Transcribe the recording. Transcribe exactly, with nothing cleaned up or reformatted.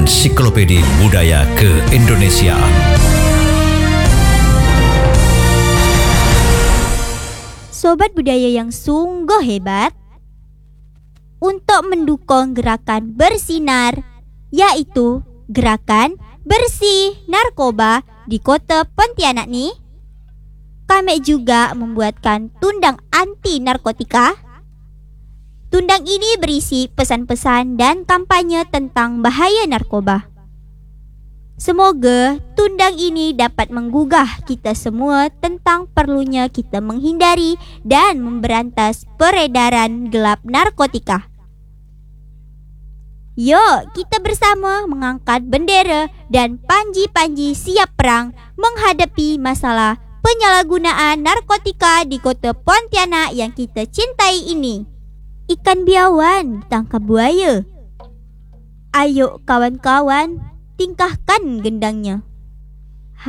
Ensiklopedi Budaya Keindonesiaan. Sobat budaya yang sungguh hebat, untuk mendukung gerakan bersinar, yaitu gerakan bersih narkoba di kota Pontianak ni, kami juga membuatkan tundang anti narkotika. Tundang ini berisi pesan-pesan dan kampanye tentang bahaya narkoba. Semoga tundang ini dapat menggugah kita semua tentang perlunya kita menghindari dan memberantas peredaran gelap narkotika. Yuk, kita bersama mengangkat bendera dan panji-panji siap perang menghadapi masalah penyalahgunaan narkotika di kota Pontianak yang kita cintai ini. Ikan biawan tangkap buaya. Ayo kawan-kawan, tingkahkan gendangnya.